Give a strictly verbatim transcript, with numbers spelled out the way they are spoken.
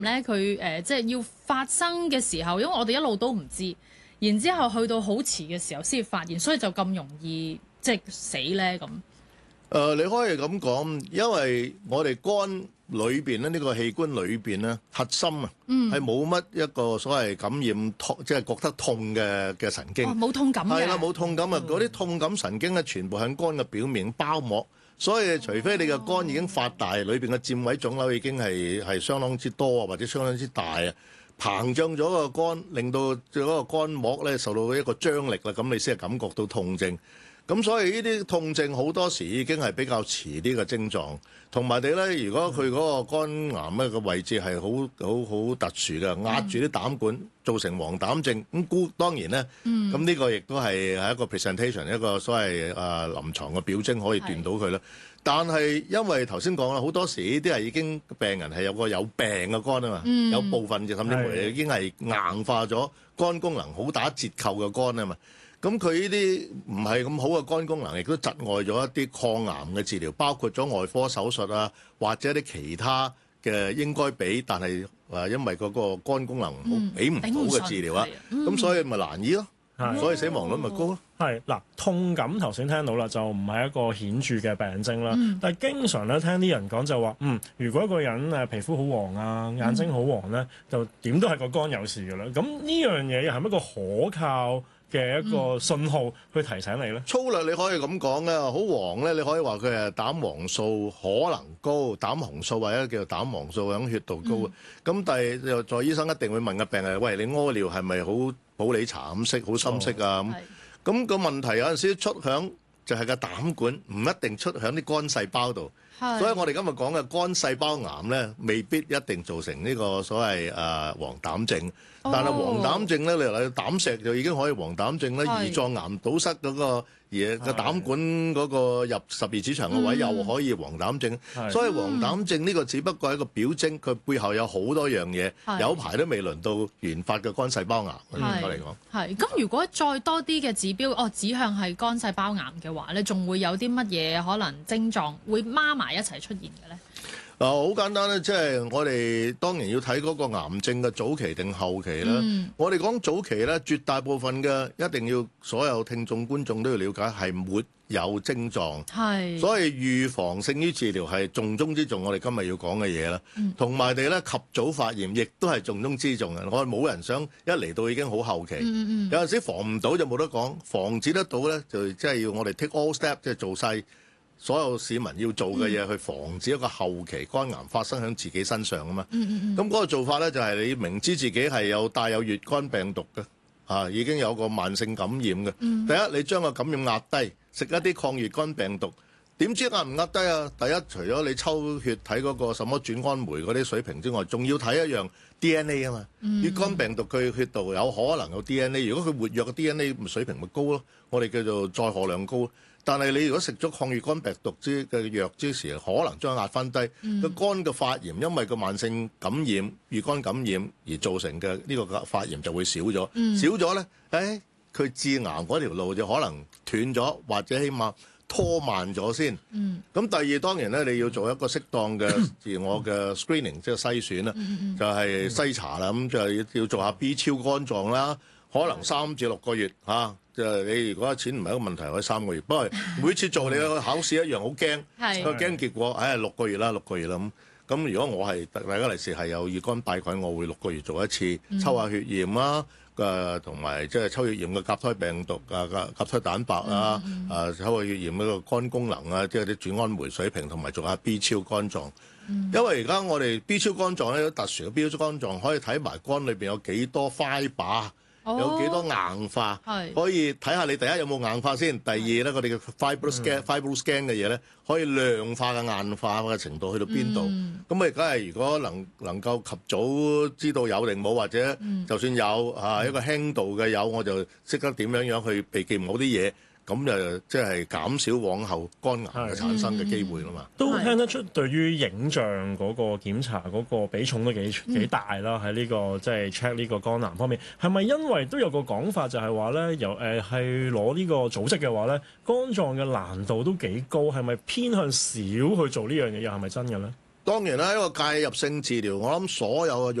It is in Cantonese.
咧佢誒即係要發生嘅時候，因為我哋一路都唔知，然之後去到好遲嘅時候先至發現，所以就咁容易即係死咧咁。誒、 呃，你可以咁講，因為我哋肝裏邊咧，呢、呢個器官裏邊咧，核心啊，係冇乜一個所謂感染痛，即係覺得痛嘅嘅神經。 冇、哦、痛感嘅。 係啦，冇痛感啊！嗰啲、嗯、痛感神經咧，全部喺肝嘅表面包膜，所以除非你嘅肝已經發大，裏邊嘅佔位腫瘤已經係係相當之多啊，或者相當之大啊，膨脹咗個肝，令到嗰個肝膜咧受到一個張力啦，咁你先係感覺到痛症。咁所以呢啲痛症好多時已經係比較遲啲嘅症狀，同埋你咧，如果佢嗰個肝癌咧個位置係好好好特殊嘅，壓住啲膽管，造成黃疸症。咁估當然咧，咁呢、嗯、個亦都係係一個 presentation 一個所謂誒、呃、臨床嘅表徵可以斷到佢啦。是但係因為頭先講啦，好多時呢啲係已經病人係有個有病嘅肝啊嘛，嗯、有部分甚至乎已經係硬化咗肝功能好打折扣嘅肝啊嘛。咁佢呢啲唔係咁好嘅肝功能，亦都窒礙咗一啲抗癌嘅治療，包括咗外科手術啊，或者啲其他嘅應該俾，但係誒因為嗰個肝功能好俾唔到嘅治療啊，咁、嗯、所以咪難醫咯， 嗯、 所以死亡率咪高咯。 係嗱，痛感頭先聽到啦，就唔係一個顯著嘅病徵啦。嗯、但係經常咧聽啲人講就話，嗯，如果一個人誒皮膚好黃啊，眼睛好黃咧，嗯、就點都係個肝有事㗎啦。咁呢樣嘢又係咪一個可靠嘅一個信號去提醒你咧？ 粗略你可以咁講嘅，好黃咧，你可以話佢係膽黃素可能高，膽紅素或者叫做膽黃素喺血度高。咁、嗯、但係又在醫生一定會問個病人：喂，你屙尿係咪好普洱茶咁色、好深色啊？咁咁個問題有陣時出響就係個膽管，唔一定出響啲肝細胞度。是所以我哋今日講嘅肝細胞癌咧，未必一定造成呢個所謂誒、呃、黃疸症。但係黃疸症咧，你話膽石就已經可以黃疸症咧，胰臟癌堵塞嗰個嘢個膽管嗰個入十二指腸嘅位又可以黃疸症。嗯、所以黃疸症呢個只不過係一個表徵，佢背後有好多樣嘢，是有排都未輪到原發嘅肝細胞癌。應該嚟講係咁，如果再多啲嘅指標哦指向係肝細胞癌嘅話咧，仲會有啲乜嘢可能症狀會孖埋一齊出現嘅咧？ 嗱，好簡單咧，即係我哋當然要睇嗰個癌症嘅早期定後期啦。嗯、我哋講早期咧，絕大部分嘅一定要所有聽眾觀眾都要了解係沒有症狀，係所以預防勝於治療係重中之重。我哋今日要講嘅嘢啦，同埋哋咧及早發現，亦都係重中之重嘅。我哋冇人想一嚟到已經好後期，嗯嗯、有陣時防唔到就冇得講，防止得到咧就即係要我哋 take all step，即係做晒所有市民要做嘅嘢去防止一個後期肝癌發生喺自己身上啊嘛。咁嗰、嗯嗯、個做法咧就係你明知自己係有帶有乙肝病毒嘅，啊已經有個慢性感染嘅。嗯、第一，你將個感染壓低，食一啲抗乙肝病毒。點知壓唔壓低啊？第一，除咗你抽血睇嗰個什麼轉氨酶嗰啲水平之外，仲要睇一樣 D N A 啊嘛。乙肝、嗯、病毒佢血度有可能有 D N A， 如果佢活躍嘅 D N A 水平咪高咯。我哋叫做載荷量高。但係你如果食咗抗乙肝病毒之嘅藥之時，可能將壓翻低個、嗯、肝嘅發炎，因為個慢性感染、乙肝感染而造成嘅呢個發炎就會少咗，嗯、少咗咧，誒佢致癌嗰條路就可能斷咗，或者起碼拖慢咗先。咁、嗯、第二當然咧，你要做一個適當嘅自我嘅 screening，即係篩選啦，嗯、就係篩查啦，咁就係要做下 B 超肝臟啦，可能三至六個月嚇。啊就係你如果錢唔係一個問題，可以三個月。不過每次做你個考試一樣好驚，佢驚結果，唉、哎、六個月啦，六個月啦咁。咁如果我係大家嚟時係有乙肝敗菌，我會六個月做一次，抽下血驗啦，誒同埋即係抽血驗嘅甲胎病毒啊、甲甲胎蛋白啊，誒、啊、抽下血驗嗰個肝功能啊，即係啲轉氨酶水平，同埋做下 B 超肝臟。嗯、因為而家我哋 B 超肝臟咧有特殊嘅 B 超肝臟，可以睇埋肝裏邊有幾多 fibre。有幾多硬化，哦、可以睇下你第一有冇硬化先。第二咧，我哋嘅 fibroscan、fibroscan 嘅嘢咧，可以量化嘅硬化嘅程度去到邊度。咁啊、嗯，梗係如果能能夠及早知道有定冇，或者就算有啊一個輕度嘅有，我就識得點樣樣去避忌唔好啲嘢。咁就即係減少往後肝癌嘅產生嘅機會啦嘛。 都聽得出對於影像嗰個檢查嗰個比重都幾幾大啦。喺呢個即係 check 呢個肝癌方面，係咪因為都有個講法就係話咧，由誒係攞呢個組織嘅話咧，肝臟嘅難度都幾高，係咪偏向少去做呢樣嘢？又係咪真嘅咧？ 當然啦，一個介入性治療，我諗所有嘅